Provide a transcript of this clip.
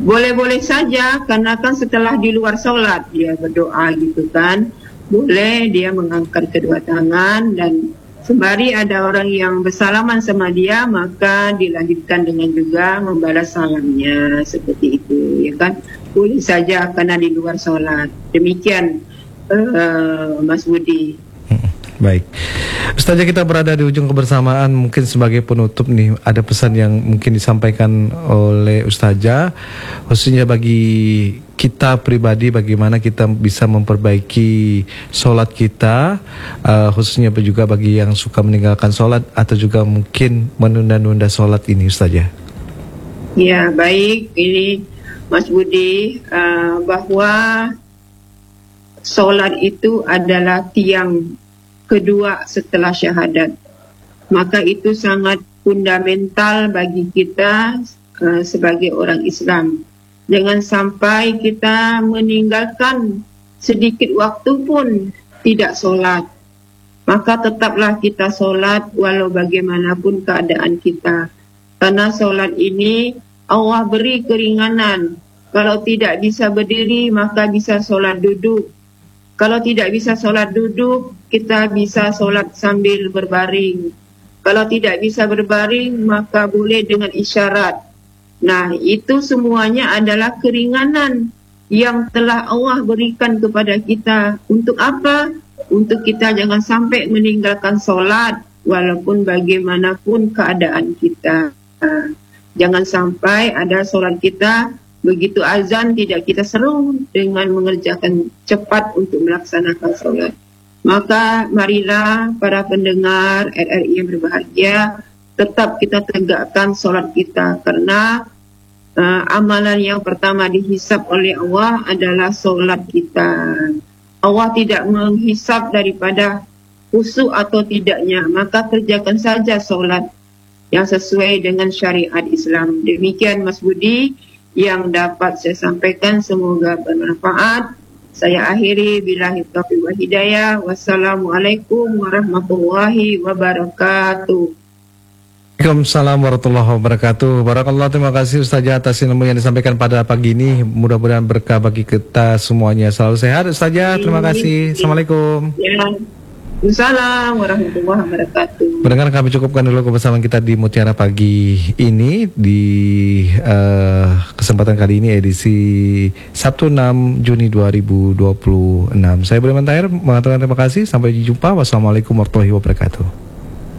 Boleh-boleh saja, karena kan setelah di luar sholat dia berdoa gitu kan. Boleh dia mengangkat kedua tangan, dan sembari ada orang yang bersalaman sama dia, maka dilanjutkan dengan juga membalas salamnya, seperti itu, ya kan. Boleh saja karena di luar sholat. Demikian Mas Budi. Baik, Ustazah, kita berada di ujung kebersamaan. Mungkin sebagai penutup nih, ada pesan yang mungkin disampaikan oleh Ustazah, khususnya bagi kita pribadi, bagaimana kita bisa memperbaiki sholat kita, khususnya juga bagi yang suka meninggalkan sholat atau juga mungkin menunda-nunda sholat ini, Ustazah. Ya, baik, ini Mas Budi, bahwa sholat itu adalah tiang kedua setelah syahadat. Maka itu sangat fundamental bagi kita sebagai orang Islam. Jangan sampai kita meninggalkan sedikit waktu pun tidak sholat. Maka tetaplah kita sholat walau bagaimanapun keadaan kita. Karena sholat ini Allah beri keringanan. Kalau tidak bisa berdiri, maka bisa sholat duduk. Kalau tidak bisa sholat duduk, kita bisa sholat sambil berbaring. Kalau tidak bisa berbaring, maka boleh dengan isyarat. Nah, itu semuanya adalah keringanan yang telah Allah berikan kepada kita. Untuk apa? Untuk kita jangan sampai meninggalkan sholat, walaupun bagaimanapun keadaan kita. Jangan sampai ada sholat kita, begitu azan tidak kita seru dengan mengerjakan cepat untuk melaksanakan sholat. Maka marilah para pendengar RRI yang berbahagia, tetap kita tegakkan sholat kita. Karena amalan yang pertama dihisab oleh Allah adalah sholat kita. Allah tidak menghisab daripada khusyuk atau tidaknya. Maka kerjakan saja sholat yang sesuai dengan syariat Islam. Demikian Mas Budi yang dapat saya sampaikan, semoga bermanfaat. Saya akhiri billahi taufiq wal hidayah. Wassalamualaikum warahmatullahi wabarakatuh. Waalaikumsalam warahmatullahi wabarakatuh. Barakallah, terima kasih Ustazah atas ilmu yang disampaikan pada pagi ini. Mudah-mudahan berkah bagi kita semuanya. Selalu sehat Ustazah, terima kasih. Assalamualaikum. Waalaikumsalam warahmatullahi wabarakatuh. Mendengar, kami cukupkan dulu kebersamaan kita di Mutiara Pagi ini. Di kesempatan kali ini edisi Sabtu 6 Juni 2026. Saya Budiman Tahir mengatakan terima kasih. Sampai jumpa. Wassalamualaikum warahmatullahi wabarakatuh.